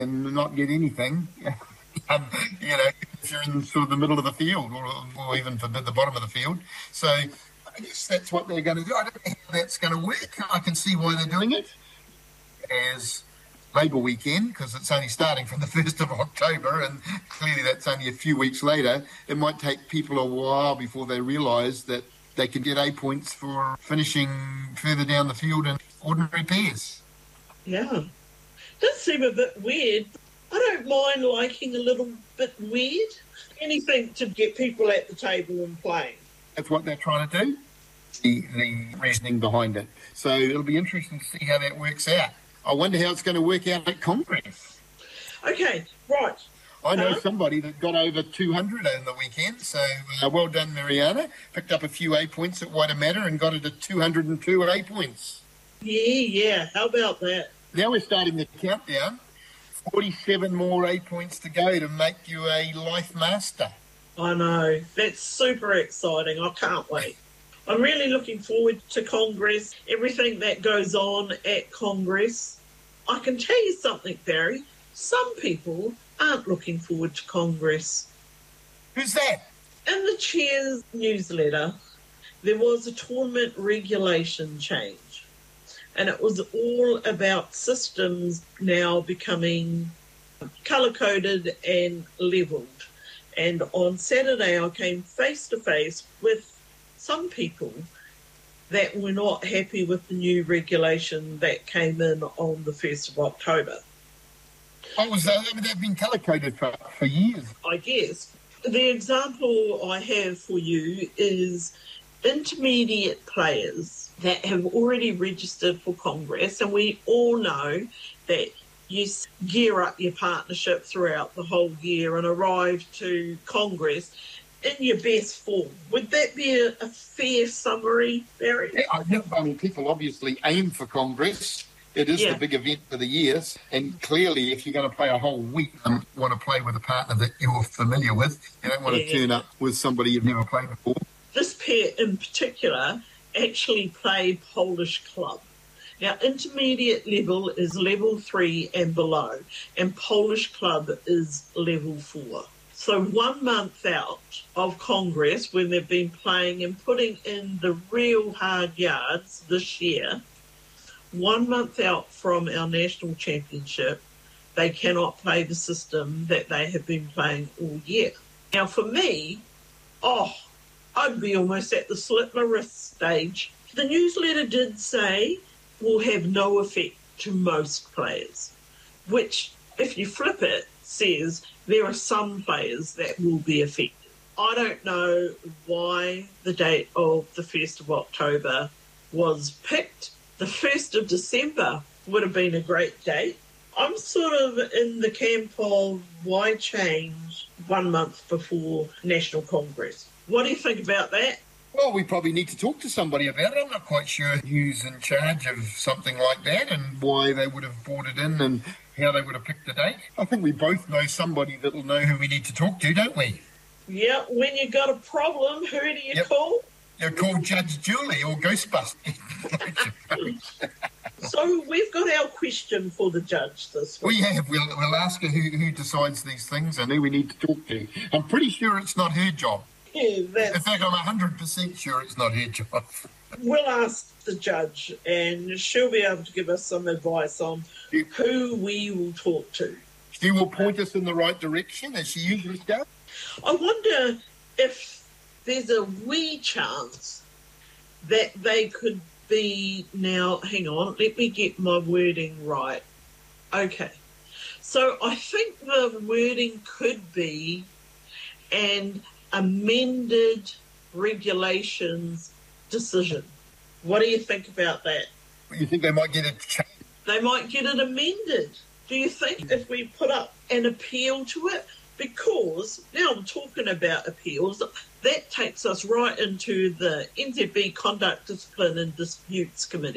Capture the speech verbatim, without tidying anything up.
and not get anything. um, you know, if you're in sort of the middle of the field or, or even the, the bottom of the field. So I guess that's what they're going to do. I don't know how that's going to work. I can see why they're doing it as Labour weekend, because it's only starting from the first of October, and clearly that's only a few weeks later. It might take people a while before they realise that they can get A points for finishing further down the field in ordinary pairs. Yeah. It does seem a bit weird. I don't mind liking a little bit weird. Anything to get people at the table and playing. That's what they're trying to do, the, the reasoning behind it. So it'll be interesting to see how that works out. I wonder how it's going to work out at Congress. Okay, right. I know uh, somebody that got over two hundred on the weekend, so uh, well done, Mariana. Picked up a few A points at Waitemata and got it at two hundred and two A points. Yeah, yeah, how about that? Now we're starting the countdown. forty-seven more A points to go to make you a life master. I know, that's super exciting. I can't wait. I'm really looking forward to Congress, everything that goes on at Congress. I can tell you something, Barry. Some people aren't looking forward to Congress. Who's that? In the Chair's newsletter, there was a tournament regulation change, and it was all about systems now becoming colour-coded and levelled. And on Saturday, I came face-to-face with some people that were not happy with the new regulation that came in on the first of October. Oh, was that? I mean, they've been colour-coded for, for years. I guess. The example I have for you is intermediate players that have already registered for Congress, and we all know that you gear up your partnership throughout the whole year and arrive to Congress in your best form. Would that be a, a fair summary, Barry? Yeah, I, know, I mean, people obviously aim for Congress. It is Yeah. the big event for the years, and clearly if you're going to play a whole week, you want to play with a partner that you're familiar with. You don't want Yeah, to turn yeah. up with somebody you've never played before. This pair in particular actually play Polish club. Now, intermediate level is level three and below, and Polish club is level four. So one month out of Congress, when they've been playing and putting in the real hard yards this year, one month out from our national championship, they cannot play the system that they have been playing all year. Now, for me, oh, I'd be almost at the slit my wrist stage. The newsletter did say will have no effect to most players, which, if you flip it, says there are some players that will be affected. I don't know why the date of the first of October was picked. The first of December would have been a great date. I'm sort of in the camp of why change one month before National Congress. What do you think about that? Well, we probably need to talk to somebody about it. I'm not quite sure who's in charge of something like that and why they would have brought it in and how they would have picked the date. I think we both know somebody that will know who we need to talk to, don't we? Yeah, when you got a problem, who do you Yep. call? You call Judge Julie or Ghostbusters. So we've got our question for the judge this We week. have. We'll, we'll ask her who, who decides these things and who we need to talk to. I'm pretty sure it's not her job. Yeah, In that's, fact, I'm one hundred percent sure it's not her job. we'll ask the judge, and she'll be able to give us some advice on who we will talk to. She will point us in the right direction, as she usually does. I wonder if there's a wee chance that they could be now, hang on, let me get my wording right. Okay. So I think the wording could be an amended regulations decision. What do you think about that? You think they might get it changed? They might get it amended. Do you think if we put up an appeal to it? Because now I'm talking about appeals, that takes us right into the N Z B Conduct, Discipline and Disputes Committee.